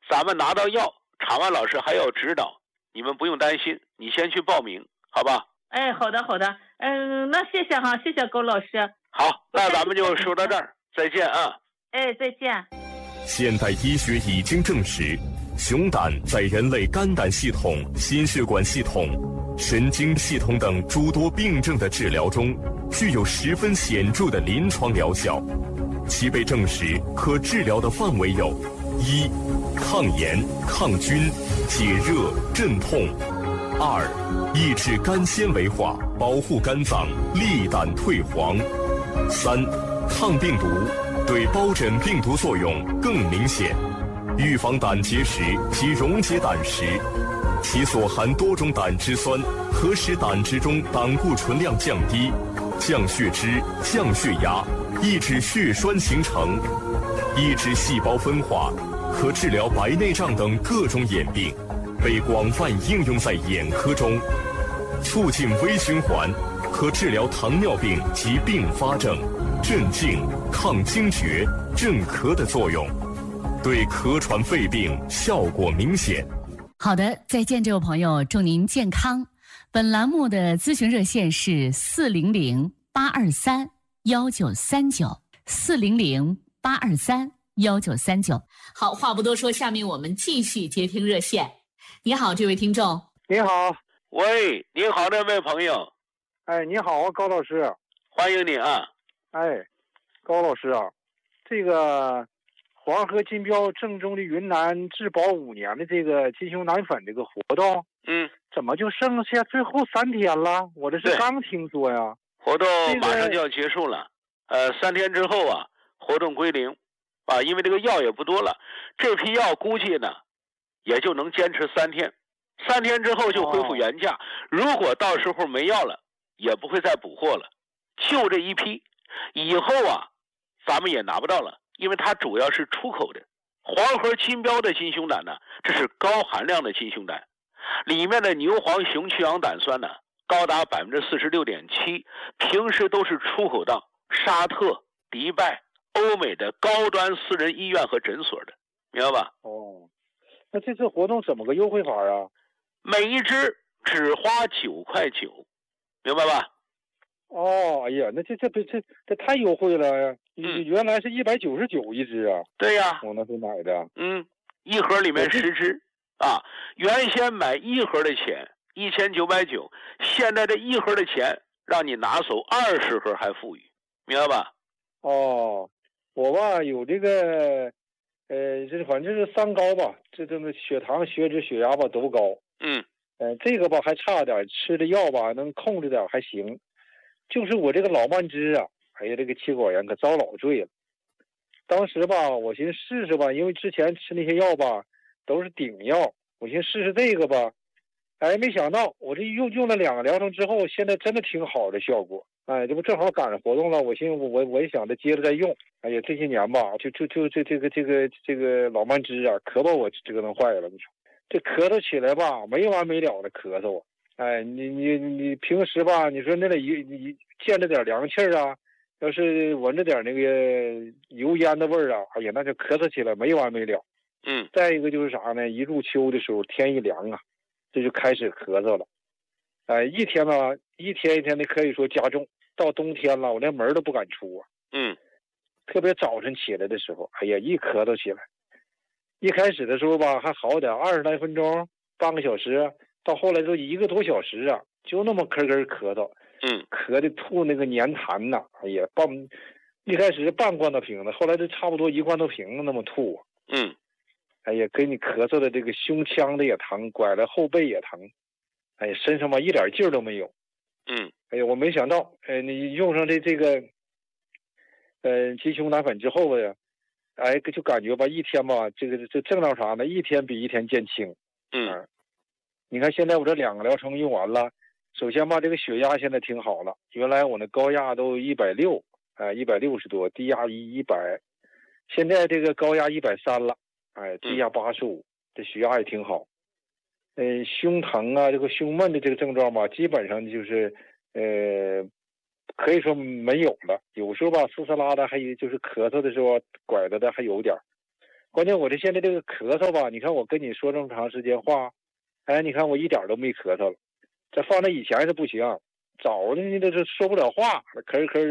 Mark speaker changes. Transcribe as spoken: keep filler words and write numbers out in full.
Speaker 1: 咱们拿到药，场外老师还要指导，你们不用担心，你先去报名，好吧？
Speaker 2: 哎，好的好的，嗯，那谢谢哈，谢谢高老师。
Speaker 1: 好，那咱们就说到这儿，再见啊。
Speaker 2: 哎，再见。
Speaker 3: 现代医学已经证实，熊胆在人类肝胆系统、心血管系统、神经系统等诸多病症的治疗中，具有十分显著的临床疗效。其被证实可治疗的范围有：一、抗炎、抗菌、解热、镇痛；二、抑制肝纤维化，保护肝脏，利胆退黄；三、抗病毒，对疱疹病毒作用更明显，预防胆结石及溶解胆石。其所含多种胆汁酸可使胆汁中胆固醇量降低，降血脂、降血压，抑制血栓形成，抑制细胞分化，可治疗白内障等各种眼病，被广泛应用在眼科中。促进微循环，可治疗糖尿病及并发症，镇静、抗惊厥、镇咳的作用，对咳喘肺病效果明显。
Speaker 4: 好的，再见，这位朋友，祝您健康。本栏目的咨询热线是四零零八二三幺九三九，四零零八二三幺九三九。好，话不多说，下面我们继续接听热线。你好，这位听众。
Speaker 5: 你好。
Speaker 1: 喂，你好，这位朋友。
Speaker 5: 哎，你好啊，高老师。
Speaker 1: 欢迎你啊。
Speaker 5: 哎，高老师啊，这个黄河金标正宗的云南质保五年的这个金熊胆粉这个活动，
Speaker 1: 嗯，
Speaker 5: 怎么就剩下最后三天了？我这是刚听说呀。
Speaker 1: 活动马上就要结束了，呃，三天之后啊，活动归零，啊，因为这个药也不多了，这批药估计呢，也就能坚持三天，三天之后就恢复原价。哦、如果到时候没药了，也不会再补货了，就这一批，以后啊，咱们也拿不到了。因为它主要是出口的，黄河金标的金熊胆呢，这是高含量的金熊胆，里面的牛黄熊去氧胆酸呢高达百分之四十六点七，平时都是出口到沙特、迪拜、欧美的高端私人医院和诊所的，明白吧？
Speaker 5: 哦，那这次活动怎么个优惠法啊？
Speaker 1: 每一支只花九块九，明白吧？
Speaker 5: 哦，哎呀，那这这这这这太优惠了呀！嗯，原来是一百九十九一支啊。
Speaker 1: 对呀，
Speaker 5: 我那时候买的。
Speaker 1: 嗯，一盒里面十支啊，原先买一盒的钱一千九百九，现在这一盒的钱让你拿走二十盒还富裕，明白吧？
Speaker 5: 哦，我吧有这个，呃，这反正是三高吧，这这个血糖、血脂、血压吧都高。
Speaker 1: 嗯，
Speaker 5: 呃，这个吧还差点，吃的药吧能控制点还行。就是我这个老慢支啊，哎呀，这个气管炎可遭老罪了。当时吧，我寻思试试吧，因为之前吃那些药吧都是顶药，我寻思试试这个吧，哎，没想到我这用用了两个疗程之后，现在真的挺好的效果。哎，这不正好赶上活动了，我寻思我我也想着接着再用。哎呀，这些年吧，就就就这这个这个这个老慢支啊，可把我折腾坏了。你说这咳嗽起来吧，没完没了的咳嗽啊。哎，你你你平时吧，你说那得一你见着点凉气儿啊，要是闻着点那个油烟的味儿啊，哎呀，那就咳嗽起来没完没了。
Speaker 1: 嗯。
Speaker 5: 再一个就是啥呢？一入秋的时候，天一凉啊，这就开始咳嗽了。哎，一天呢，一天一天的可以说加重。到冬天了，我连门都不敢出啊。
Speaker 1: 嗯。
Speaker 5: 特别早晨起来的时候，哎呀，一咳嗽起来，一开始的时候吧还好点，二十来分钟，半个小时。到后来都一个多小时啊，就那么咳咳咳嗽，
Speaker 1: 嗯，
Speaker 5: 咳的吐那个粘痰呐，哎呀，半一开始是半罐头瓶子，后来就差不多一罐头瓶子那么吐，
Speaker 1: 嗯，
Speaker 5: 哎呀，给你咳嗽的这个胸腔的也疼，拐了后背也疼，哎呀，身上吧一点劲儿都没有，
Speaker 1: 嗯，
Speaker 5: 哎呀，我没想到，哎，你用上这这个，呃，金熊胆粉之后呀，哎，就感觉吧一天吧，这个这症状啥呢，一天比一天减轻，
Speaker 1: 嗯。
Speaker 5: 啊你看现在我这两个疗程用完了，首先吧这个血压现在挺好了，原来我那高压都一百六，哎一百六十多，低压一一百，现在这个高压一百三了，哎低压八十五，这血压也挺好。嗯、呃，胸疼啊这个胸闷的这个症状吧，基本上就是呃可以说没有了，有时候吧嘶嘶拉的还有就是咳嗽的时候拐着的还有点， 关键我这现在这个咳嗽吧，你看我跟你说这么长时间话，哎，你看我一点都没咳嗽了。这放在以前是不行，早的呢都是说不了话，咳咳